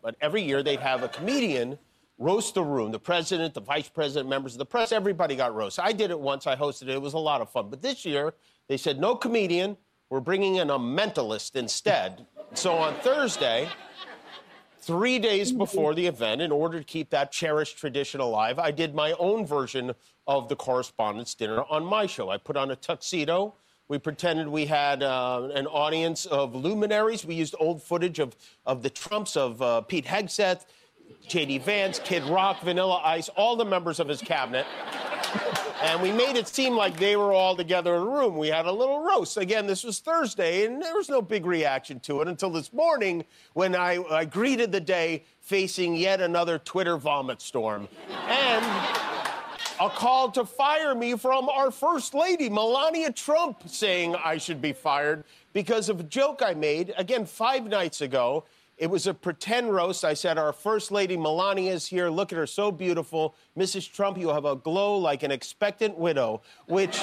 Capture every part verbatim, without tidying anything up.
But every year they'd have a comedian roast the room, the president, the vice president, members of the press, everybody got roasted. I did it once, I hosted it, it was a lot of fun. But this year, they said, no comedian, we're bringing in a mentalist instead. So on Thursday, three days before the event, in order to keep that cherished tradition alive, I did my own version of the Correspondents' Dinner on my show. I put on a tuxedo. We pretended we had uh, an audience of luminaries. We used old footage of, of the Trumps, of uh, Pete Hegseth, J D Vance, Kid Rock, Vanilla Ice, all the members of his cabinet. And we made it seem like they were all together in a room. We had a little roast. Again, this was Thursday, and there was no big reaction to it until this morning when I, I greeted the day facing yet another Twitter vomit storm. And a call to fire me from our First Lady, Melania Trump, saying I should be fired because of a joke I made, again, five nights ago. It was a pretend roast. I said, our First Lady Melania is here. Look at her, so beautiful. Missus Trump, you have a glow like an expectant widow, which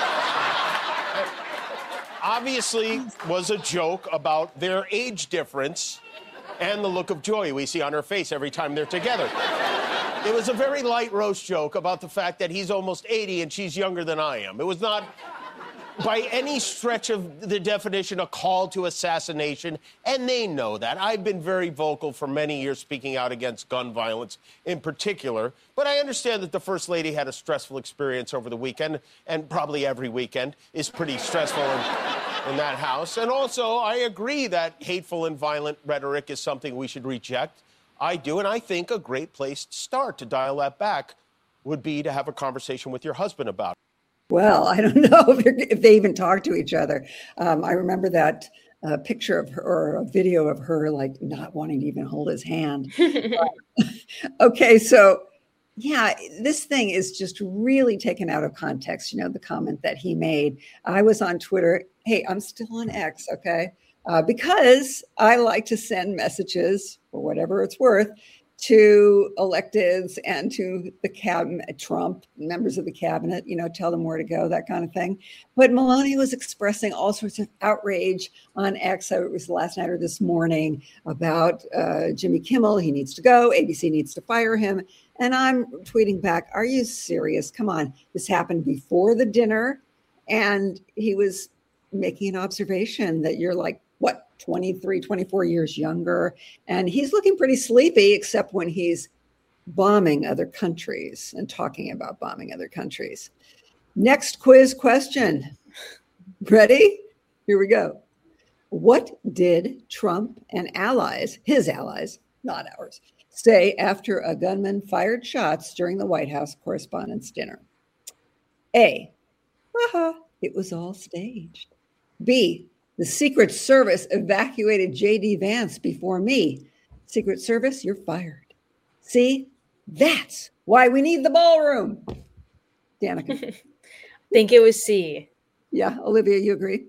obviously was a joke about their age difference and the look of joy we see on her face every time they're together. It was a very light roast joke about the fact that he's almost eighty and she's younger than I am. It was not, by any stretch of the definition, a call to assassination, and they know that. I've been very vocal for many years speaking out against gun violence in particular, but I understand that the First Lady had a stressful experience over the weekend, and probably every weekend is pretty stressful in, in that house. And also, I agree that hateful and violent rhetoric is something we should reject. I do, and I think a great place to start to dial that back would be to have a conversation with your husband about it. Well, I don't know if, if they even talk to each other. Um, I remember that uh, picture of her, or a video of her, like, not wanting to even hold his hand. uh, okay, so, yeah, this thing is just really taken out of context, you know, the comment that he made. I was on Twitter. Hey, I'm still on X, okay? Uh, because I like to send messages, for whatever it's worth, to electeds and to the cabinet, Trump, members of the cabinet, you know, tell them where to go, that kind of thing. But Melania was expressing all sorts of outrage on X. It was last night or this morning about uh, Jimmy Kimmel. He needs to go. A B C needs to fire him. And I'm tweeting back, are you serious? Come on. This happened before the dinner. And he was making an observation that you're like, what, twenty-three, twenty-four years younger. And he's looking pretty sleepy, except when he's bombing other countries and talking about bombing other countries. Next quiz question. Ready? Here we go. What did Trump and allies, his allies, not ours, say after a gunman fired shots during the White House Correspondents' Dinner? A, haha, it was all staged. B, the Secret Service evacuated J D Vance before me. Secret Service, you're fired. See, that's why we need the ballroom. Danica. I think it was C. Yeah, Olivia, you agree?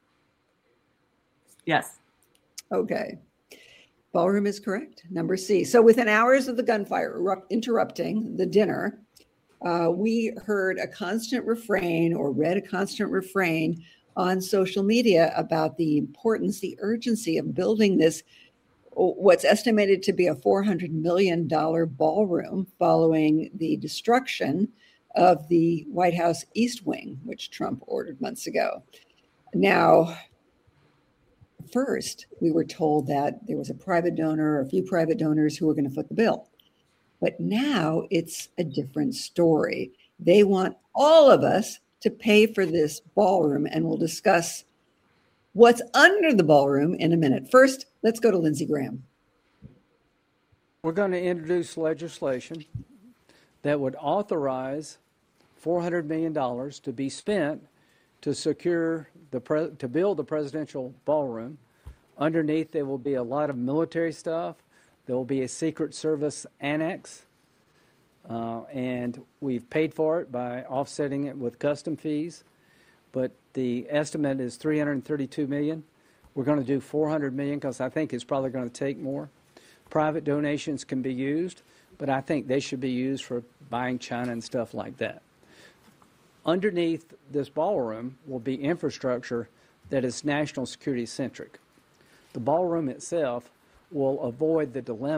Yes. Okay. Ballroom is correct. Number C. So within hours of the gunfire interrupting the dinner, uh, we heard a constant refrain or read a constant refrain on social media about the importance, the urgency of building this, what's estimated to be a four hundred million dollars ballroom following the destruction of the White House East Wing, which Trump ordered months ago. Now, first, we were told that there was a private donor, or a few private donors who were going to foot the bill. But now it's a different story. They want all of us to pay for this ballroom, and we'll discuss what's under the ballroom in a minute. First, let's go to Lindsey Graham. We're going to introduce legislation that would authorize four hundred million dollars to be spent to secure the pre- to build the presidential ballroom. Underneath, there will be a lot of military stuff. There will be a Secret Service annex. Uh, and we've paid for it by offsetting it with custom fees, but the estimate is three hundred thirty-two million dollars. We're going to do four hundred million dollars because I think it's probably going to take more. Private donations can be used, but I think they should be used for buying China and stuff like that. Underneath this ballroom will be infrastructure that is national security centric. The ballroom itself will avoid the dilemma